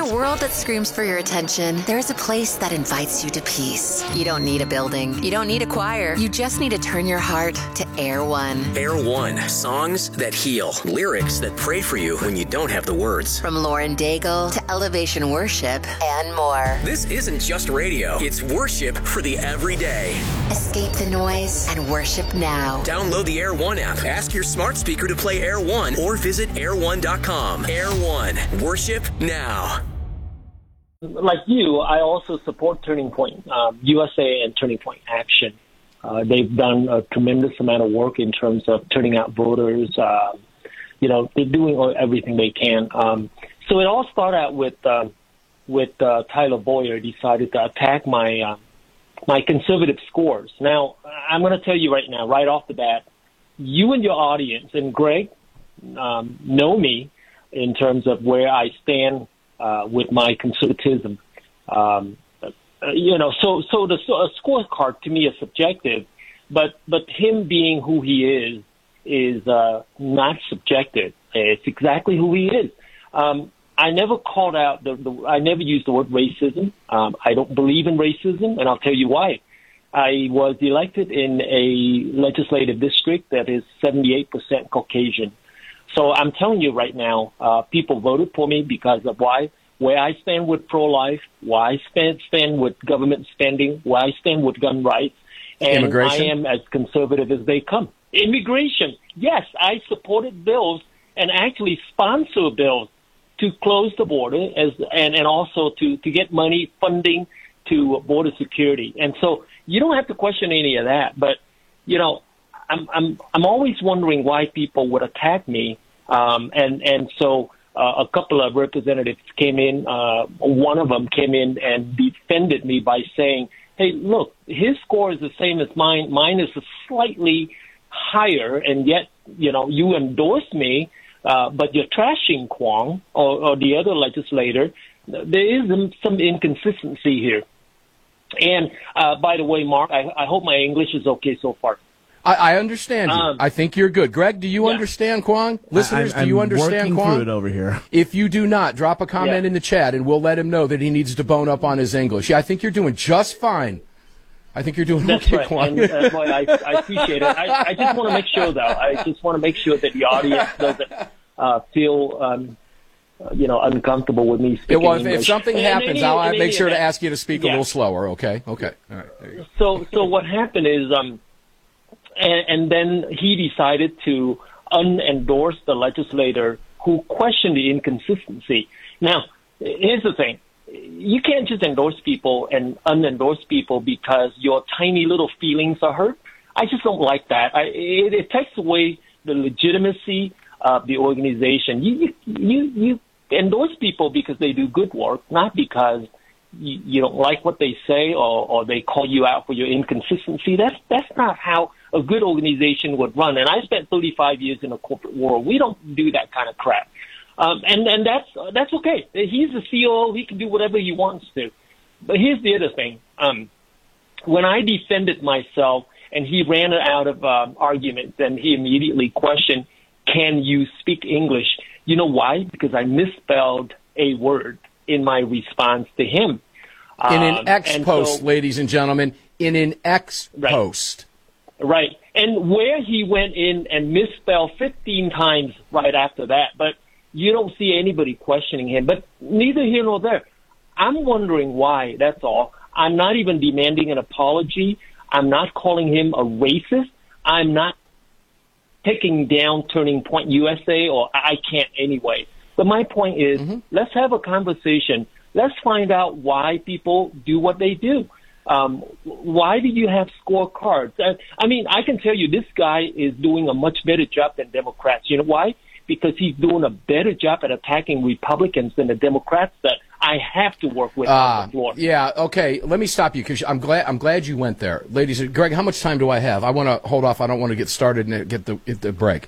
a world that screams for your attention, there's a place that invites you to peace. You don't need a building. You don't need a choir. You just need to turn your heart to Air One. Air One. Songs that heal. Lyrics that pray for you when you don't have the words. From Lauren Daigle to Elevation Worship and more. This isn't just radio. It's worship for the everyday. Escape the noise and worship now. Download the Air One app. Ask your smart speaker to play Air One or visit air1.com. Air One. Worship now. Like you, I also support Turning Point USA and Turning Point Action. They've done a tremendous amount of work in terms of turning out voters. They're doing everything they can. So it all started out with Tyler Boyer decided to attack my conservative scores. Now, I'm going to tell you right now, right off the bat, you and your audience, and Greg, know me in terms of where I stand with my conservatism. So the scorecard to me is subjective, but him being who he is not subjective. It's exactly who he is. I never called out I never used the word racism. I don't believe in racism, and I'll tell you why. I was elected in a legislative district that is 78% Caucasian. So I'm telling you right now, people voted for me because of where I stand with pro-life, why I stand with government spending, why I stand with gun rights, and I am as conservative as they come. Immigration, yes, I supported bills and actually sponsor bills to close the border and also to get money funding to border security. And so you don't have to question any of that. But, I'm always wondering why people would attack me. So a couple of representatives came in. One of them came in and defended me by saying, hey, look, his score is the same as mine. Mine is slightly higher, and yet, you endorsed me, but you're trashing Kwong or the other legislator. There is some inconsistency here. And by the way, Mark, I hope my English is okay so far. I understand you. I think you're good. Greg, do you understand Kwong? Listeners, do you understand Kwong? I'm working through it over here. If you do not, drop a comment in the chat, and we'll let him know that he needs to bone up on his English. Yeah, I think you're doing just fine. I think you're doing That's okay, right. Kwong. And, boy, I appreciate it. I just want to make sure, though. I just want to make sure that the audience doesn't feel uncomfortable with me speaking English. If something happens, I'll make sure to ask you to speak a little slower, okay? Okay. All right. There you go. So what happened is, and then he decided to unendorse the legislator who questioned the inconsistency. Now, here's the thing. You can't just endorse people and unendorse people because your tiny little feelings are hurt. I just don't like that. It takes away the legitimacy of the organization. You endorse people because they do good work, not because you don't like what they say or they call you out for your inconsistency. That's not how a good organization would run. And I spent 35 years in the corporate world. We don't do that kind of crap. And that's okay. He's the CEO. He can do whatever he wants to. But here's the other thing. When I defended myself and he ran out of arguments and he immediately questioned, can you speak English? You know why? Because I misspelled a word in my response to him. In an X post, ladies and gentlemen, in an X post. Right. And where he went in and misspelled 15 times right after that, but you don't see anybody questioning him. But neither here nor there. I'm wondering why, that's all. I'm not even demanding an apology. I'm not calling him a racist. I'm not taking down Turning Point USA, or I can't anyway. But my point is, let's have a conversation. Let's find out why people do what they do. Why do you have scorecards? I mean, I can tell you this guy is doing a much better job than Democrats. You know why? Because he's doing a better job at attacking Republicans than the Democrats that I have to work with on the floor. Yeah, okay. Let me stop you because I'm glad you went there. Ladies, Greg, how much time do I have? I want to hold off. I don't want to get started and get the break.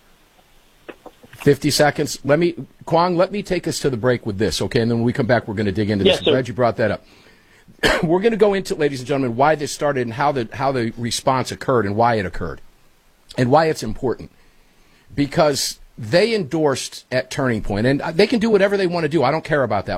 50 seconds. Kwong, let me take us to the break with this, okay? And then when we come back, we're going to dig into this. I'm glad you brought that up. We're going to go into, ladies and gentlemen, why this started and how the response occurred and why it occurred and why it's important. Because they endorsed at Turning Point, and they can do whatever they want to do. I don't care about that.